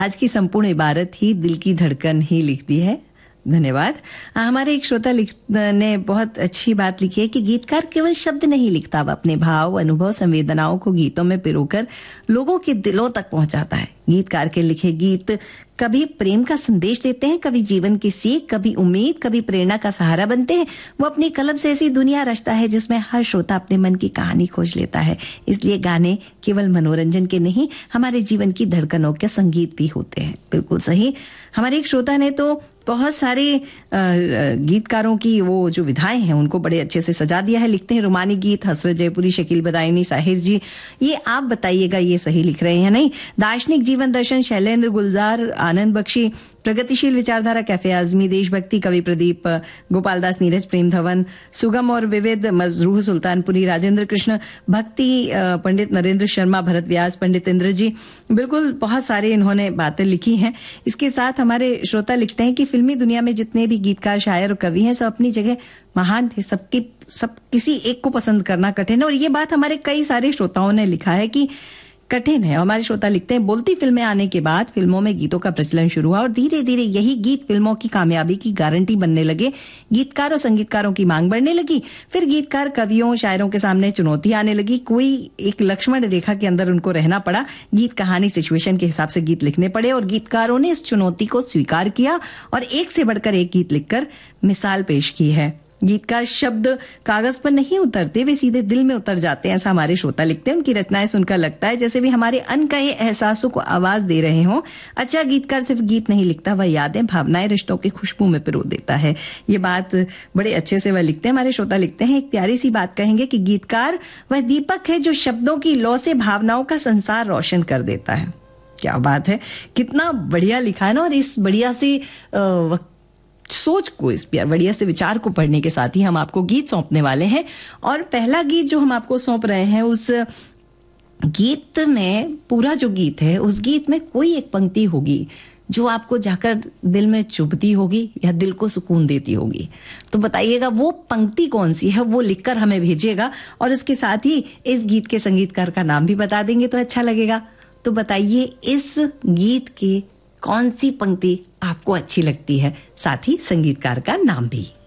आज की संपूर्ण इबारत ही दिल की धड़कन ही लिखती है। धन्यवाद। हमारे एक श्रोता ने बहुत अच्छी बात लिखी है कि गीतकार केवल शब्द नहीं लिखता, वह अपने भाव, अनुभव, संवेदनाओं को गीतों में पिरोकर लोगों के दिलों तक पहुंचाता है। गीतकार के लिखे गीत कभी प्रेम का संदेश देते हैं, कभी जीवन की सीख, कभी उम्मीद, कभी प्रेरणा का सहारा बनते हैं। वो अपनी कलम से ऐसी दुनिया रचता है जिसमें हर श्रोता अपने मन की कहानी खोज लेता है। इसलिए गाने केवल मनोरंजन के नहीं, हमारे जीवन की धड़कनों के संगीत भी होते हैं। बिल्कुल सही। हमारे एक श्रोता ने तो बहुत सारे गीतकारों की वो जो विधाएं हैं उनको बड़े अच्छे से सजा दिया है। लिखते हैं रुमानी गीत हसरत जयपुरी, शकील बदायूनी, साहिर जी। ये आप बताइएगा ये सही लिख रहे हैं नहीं? दार्शनिक जीवन दर्शन, शैलेंद्र गुलजार, आनंद बख्शी, प्रगतिशील विचारधारा, कैफे आजमी, देशभक्ति, कवि प्रदीप, गोपाल दास, नीरज, प्रेम धवन, सुगम और विविध, मजरूह सुल्तानपुरी, राजेंद्र कृष्ण, भक्ति, पंडित नरेंद्र शर्मा, भरत व्यास, पंडित इंद्र जी। बिल्कुल बहुत सारे इन्होंने बातें लिखी हैं। इसके साथ हमारे श्रोता लिखते हैं कि फिल्मी दुनिया में जितने भी गीतकार, शायर और कवि हैं सब अपनी जगह महान थे। सब किसी एक को पसंद करना कठिन है। और ये बात हमारे कई सारे श्रोताओं ने लिखा है कि कठिन है। हमारे श्रोता लिखते हैं बोलती फिल्में आने के बाद फिल्मों में गीतों का प्रचलन शुरू हुआ और धीरे धीरे यही गीत फिल्मों की कामयाबी की गारंटी बनने लगे। गीतकार और संगीतकारों की मांग बढ़ने लगी। फिर गीतकार, कवियों, शायरों के सामने चुनौती आने लगी। कोई एक लक्ष्मण रेखा के अंदर उनको रहना पड़ा। गीत, कहानी, सिचुएशन के हिसाब से गीत लिखने पड़े और गीतकारों ने इस चुनौती को स्वीकार किया और एक से बढ़कर एक गीत लिखकर मिसाल पेश की है। गीतकार शब्द कागज पर नहीं उतरते, वे सीधे दिल में उतर जाते हैं, ऐसा हमारे श्रोता लिखते हैं। उनकी रचनाएं सुनकर लगता है जैसे वे हमारे अनकहे एहसासों को आवाज दे रहे हों। अच्छा गीतकार सिर्फ गीत नहीं लिखता, वह यादें, भावनाएं, रिश्तों की खुशबू में पिरो देता है। ये बात बड़े अच्छे से वह लिखते हैं। हमारे श्रोता लिखते हैं एक प्यारी सी बात कहेंगे कि गीतकार वह दीपक है जो शब्दों की लौ से भावनाओं का संसार रोशन कर देता है। क्या बात है, कितना बढ़िया लिखा है ना। और इस बढ़िया सी सोच को, इस बढ़िया से विचार को पढ़ने के साथ ही हम आपको गीत सौंपने वाले हैं। और पहला गीत जो हम आपको सौंप रहे हैं, उस गीत में, पूरा जो गीत है उस गीत में कोई एक पंक्ति होगी जो आपको जाकर दिल में चुभती होगी या दिल को सुकून देती होगी। तो बताइएगा वो पंक्ति कौन सी है, वो लिखकर हमें भेजिएगा और उसके साथ ही इस गीत के संगीतकार का नाम भी बता देंगे तो अच्छा लगेगा। तो बताइए इस गीत की कौन सी पंक्ति आपको अच्छी लगती है, साथ ही संगीतकार का नाम भी।